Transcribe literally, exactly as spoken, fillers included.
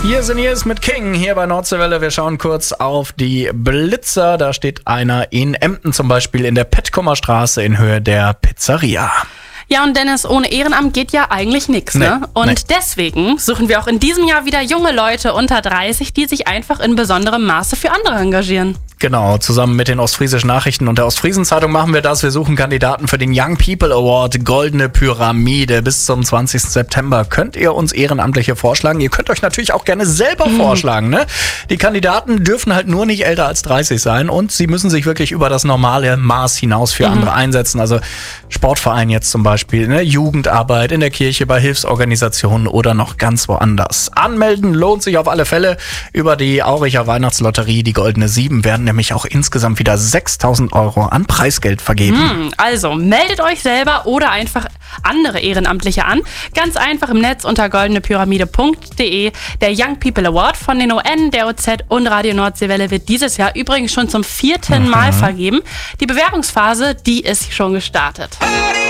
Hier sind Years mit King, hier bei Nordseewelle. Wir schauen kurz auf die Blitzer. Da steht einer in Emden zum Beispiel in der Petkomer Straße in Höhe der Pizzeria. Ja, und Dennis, ohne Ehrenamt geht ja eigentlich nichts, Nee, ne? Und nee. deswegen suchen wir auch in diesem Jahr wieder junge Leute unter dreißig, die sich einfach in besonderem Maße für andere engagieren. Genau, zusammen mit den Ostfriesischen Nachrichten und der Ostfriesen-Zeitung machen wir das. Wir suchen Kandidaten für den Young People Award Goldene Pyramide. Bis zum zwanzigsten September könnt ihr uns Ehrenamtliche vorschlagen. Ihr könnt euch natürlich auch gerne selber mhm. vorschlagen, ne? Die Kandidaten dürfen halt nur nicht älter als dreißig sein und sie müssen sich wirklich über das normale Maß hinaus für mhm. andere einsetzen. Also Sportverein jetzt zum Beispiel, ne? Jugendarbeit in der Kirche, bei Hilfsorganisationen oder noch ganz woanders. Anmelden lohnt sich auf alle Fälle über die Auricher Weihnachtslotterie. Die Goldene Sieben werden nämlich auch insgesamt wieder sechstausend Euro an Preisgeld vergeben. Hm, also meldet euch selber oder einfach andere Ehrenamtliche an. Ganz einfach im Netz unter goldenepyramide punkt de. Der Young People Award von den O N, der O Z und Radio Nordseewelle wird dieses Jahr übrigens schon zum vierten mhm. Mal vergeben. Die Bewerbungsphase, die ist schon gestartet.